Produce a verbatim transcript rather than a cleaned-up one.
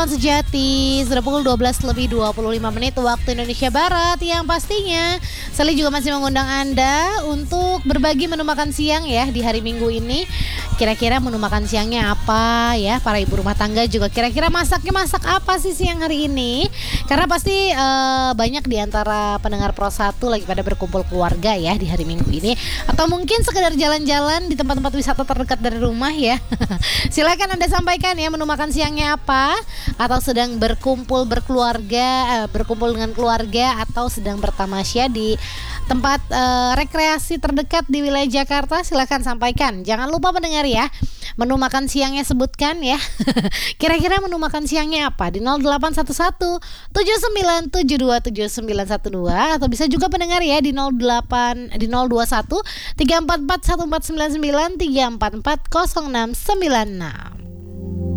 kawan sejati, sudah pukul dua belas lebih dua puluh lima menit waktu Indonesia Barat. Yang pastinya Sally juga masih mengundang Anda untuk berbagi menu makan siang ya di hari Minggu ini. Kira-kira menu makan siangnya apa ya? Para ibu rumah tangga juga kira-kira masaknya masak apa sih siang hari ini? Karena pasti uh, banyak di antara pendengar Pro satu lagi pada berkumpul keluarga ya di hari Minggu ini. Atau mungkin sekedar jalan-jalan di tempat-tempat wisata terdekat dari rumah ya. Silakan Anda sampaikan ya menu makan siangnya apa, atau sedang berkumpul berkeluarga, eh, berkumpul dengan keluarga, atau sedang bertamasya di tempat eh, rekreasi terdekat di wilayah Jakarta. Silakan sampaikan. Jangan lupa mendengar ya, menu makan siangnya sebutkan ya. Kira-kira menu makan siangnya apa di nol delapan satu satu tujuh sembilan tujuh dua tujuh sembilan satu dua, atau bisa juga pendengar ya di nol delapan di nol dua satu tiga empat empat satu empat sembilan sembilan tiga empat empat nol enam sembilan enam.